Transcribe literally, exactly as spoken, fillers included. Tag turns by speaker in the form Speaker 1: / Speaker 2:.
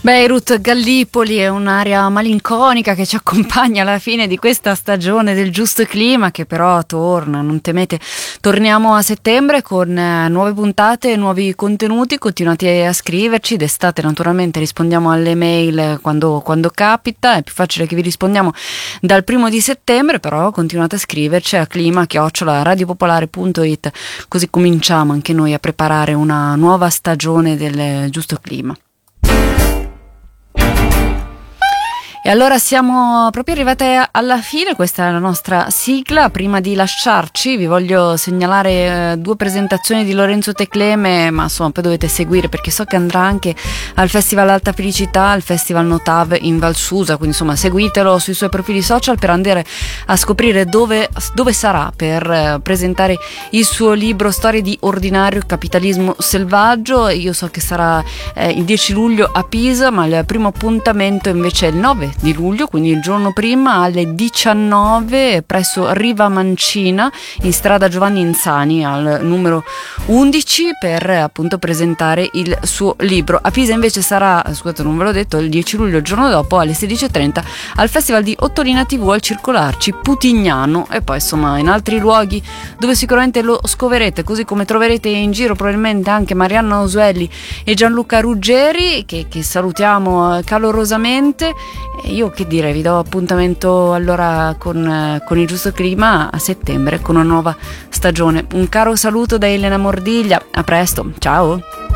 Speaker 1: Beirut Gallipoli è un'area malinconica che ci accompagna alla fine di questa stagione del giusto clima, che però torna, non temete. Torniamo a settembre con eh, nuove puntate, nuovi contenuti. Continuate a scriverci, d'estate naturalmente rispondiamo alle mail quando, quando capita, è più facile che vi rispondiamo dal primo di settembre, però continuate a scriverci a clima chiocciola radiopopolare punto it, così cominciamo anche noi a preparare una nuova stagione del giusto clima. E allora siamo proprio arrivate alla fine, questa è la nostra sigla. Prima di lasciarci vi voglio segnalare eh, due presentazioni di Lorenzo Tecleme, ma insomma poi dovete seguire perché so che andrà anche al Festival Alta Felicità, al Festival Notav in Val Susa, quindi insomma seguitelo sui suoi profili social per andare a scoprire dove, dove sarà per eh, presentare il suo libro Storie di ordinario capitalismo selvaggio. Io so che sarà eh, il dieci luglio a Pisa, ma il primo appuntamento invece è il nove di luglio, quindi il giorno prima alle diciannove presso Riva Mancina in strada Giovanni Insani al numero undici per appunto presentare il suo libro. A Pisa invece sarà, scusate non ve l'ho detto, il dieci luglio, il giorno dopo alle sedici e trenta al Festival di Ottolina tivù al Circolarci Putignano, e poi insomma in altri luoghi dove sicuramente lo scoverete, così come troverete in giro probabilmente anche Marianna Osuelli e Gianluca Ruggeri che, che salutiamo calorosamente. Io che dire, vi do appuntamento allora con, con il giusto clima a settembre con una nuova stagione. Un caro saluto da Elena Mordiglia, a presto, ciao!